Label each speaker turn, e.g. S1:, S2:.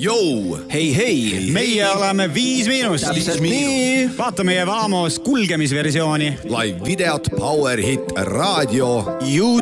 S1: Jou!
S2: Hei!
S3: Meie oleme 5 Miinust.
S2: Täpselt nii.
S3: Vaata meie Vaamos kulgemisversiooni.
S1: Live videot, Power Hit, raadio.